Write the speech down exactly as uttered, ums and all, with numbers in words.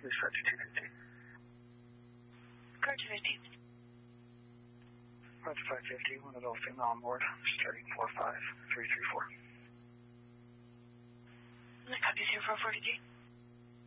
Reset to two fifty. Car two fifty. Roger five fifty, one adult female on board, starting four five three three four. Copy zero four forty-three.